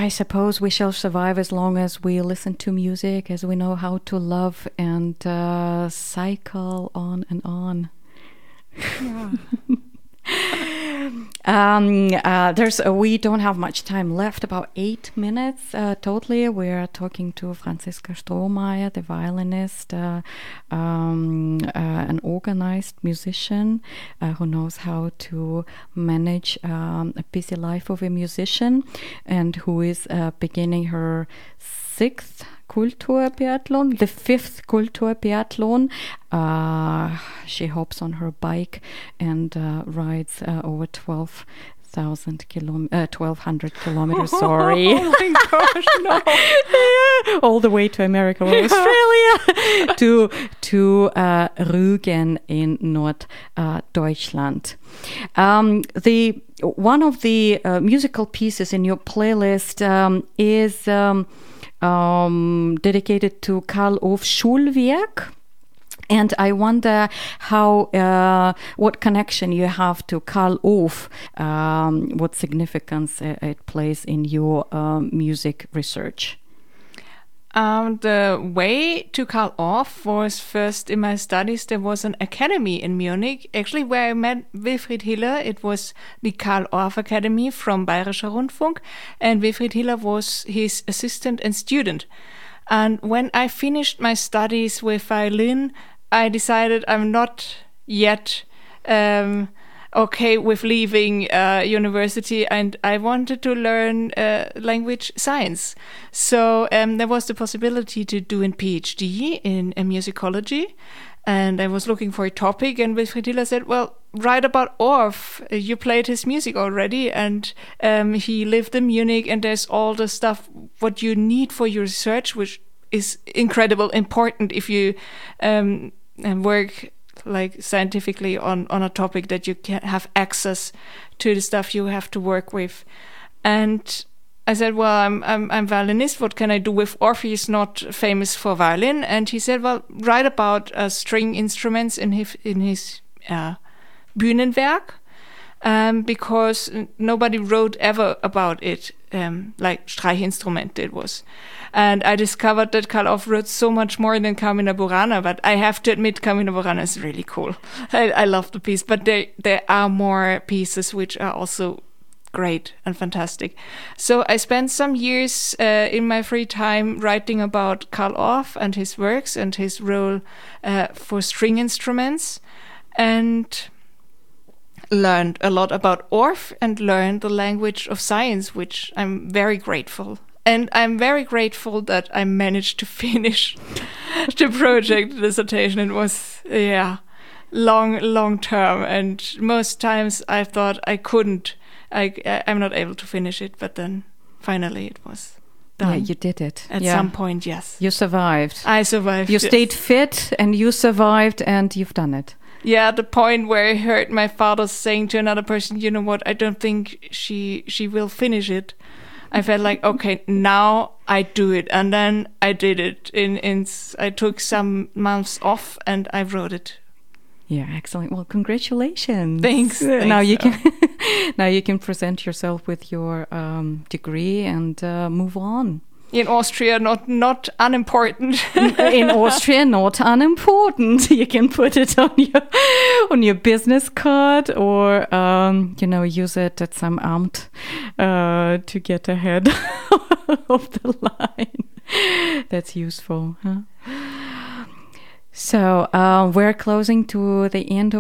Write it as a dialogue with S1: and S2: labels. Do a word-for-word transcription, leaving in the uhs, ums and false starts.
S1: I suppose we shall survive as long as we listen to music, as we know how to love and uh, cycle on and on.
S2: Yeah.
S1: um, uh, there's uh, we don't have much time left, about eight minutes uh, totally. We're talking to Franziska Strohmeier, the violinist, uh, um, uh, an organized musician uh, who knows how to manage um, a busy life of a musician, and who is uh, beginning her sixth Kulturbiathlon, the fifth Kulturbiathlon. Uh, she hops on her bike and uh, rides uh, over twelve thousand kilom- uh, twelve hundred kilometers. Sorry.
S2: Oh my gosh, no.
S1: Yeah, all the way to America or Australia to to uh, Rügen in North uh, Deutschland. Um, the one of the uh, musical pieces in your playlist um, is. Um, Um, dedicated to Carl Orff Schulwerk, and I wonder how uh, what connection you have to Carl Orff, um, what significance uh, it plays in your um, music research.
S2: Um, the way to Carl Orff was first in my studies. There was an academy in Munich, actually, where I met Wilfried Hiller. It was the Carl Orff Academy from Bayerischer Rundfunk, and Wilfried Hiller was his assistant and student. And when I finished my studies with violin, I decided I'm not yet um, okay with leaving uh, university, and I wanted to learn uh, language science. So um, there was the possibility to do a PhD in, in musicology, and I was looking for a topic, and Wilfried Hiller said, well, write about Orff. You played his music already, and um, he lived in Munich, and there's all the stuff what you need for your research, which is incredible important if you um, work like scientifically on, on a topic, that you can have access to the stuff you have to work with. And I said, well, I'm I'm I'm violinist. What can I do with Orff? He's not famous for violin. And he said, well, write about uh, string instruments in his in his uh, Bühnenwerk, um, because nobody wrote ever about it, um, like Streichinstrument it was. And I discovered that Carl Orff wrote so much more than Carmina Burana, but I have to admit Carmina Burana is really cool. I, I love the piece, but there there are more pieces which are also great and fantastic. So I spent some years uh, in my free time writing about Carl Orff and his works and his role uh, for string instruments, and learned a lot about Orff and learned the language of science, which I'm very grateful. And I'm very grateful that I managed to finish the project the dissertation. It was, yeah, long, long term. And most times I thought I couldn't, I, I'm not able to finish it. But then finally it was done.
S1: Yeah, you did it.
S2: At
S1: yeah.
S2: some point, yes.
S1: You survived.
S2: I survived.
S1: You
S2: yes.
S1: stayed fit and you survived and you've done it.
S2: Yeah, the point where I heard my father saying to another person, you know what, I don't think she she will finish it. I felt like, okay, now I do it. And then I did it. In, in I took some months off and I wrote it.
S1: Yeah, excellent. Well, congratulations.
S2: Thanks. thanks
S1: now you
S2: so.
S1: can now you can present yourself with your um, degree and uh, move on.
S2: In Austria, not not unimportant.
S1: In Austria, not unimportant. You can put it on your on your business card, or um, you know, use it at some amt uh, to get ahead of the line. That's useful, huh? So uh, we're closing to the end of